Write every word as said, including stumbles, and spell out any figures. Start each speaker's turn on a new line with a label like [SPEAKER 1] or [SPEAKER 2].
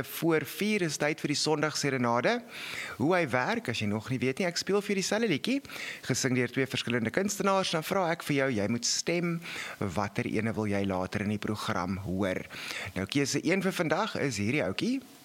[SPEAKER 1] Voor vier is tyd vir die Sondagserenade. Hoe hy werk, as jy nog nie weet nie, ek speel vir dieselfde liedjie, gesing deur twee verskillende kunstenaars, dan vra ek vir jou, jy moet stem, watter ene wil jy later in die program hoor. Nou keuse een vir vandag is hierdie ouetjie.